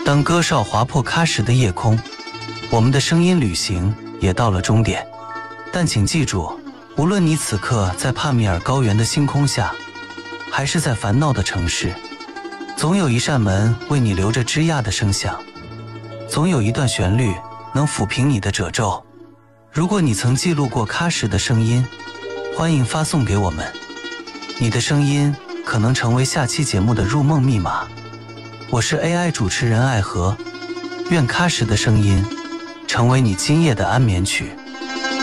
当歌哨划破喀什的夜空，我们的声音旅行也到了终点。但请记住，无论你此刻在帕米尔高原的星空下，还是在烦恼的城市，总有一扇门为你留着枝桠的声响，总有一段旋律能抚平你的褶皱。如果你曾记录过喀什的声音，欢迎发送给我们，你的声音可能成为下期节目的入梦密码。我是 AI 主持人艾和，愿喀什的声音成为你今夜的安眠曲。